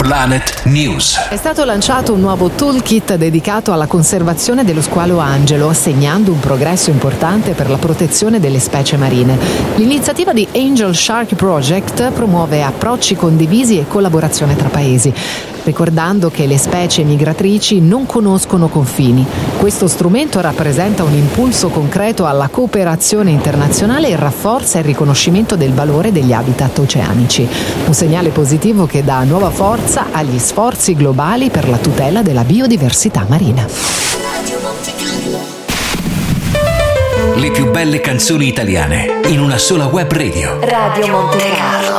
Planet News. È stato lanciato un nuovo toolkit dedicato alla conservazione dello squalo angelo, segnando un progresso importante per la protezione delle specie marine. L'iniziativa di Angel Shark Project promuove approcci condivisi e collaborazione tra paesi, ricordando che le specie migratrici non conoscono confini. Questo strumento rappresenta un impulso concreto alla cooperazione internazionale e rafforza il riconoscimento del valore degli habitat oceanici. Un segnale positivo che dà nuova forza agli sforzi globali per la tutela della biodiversità marina. Le più belle canzoni italiane in una sola web radio. Radio Monte Carlo.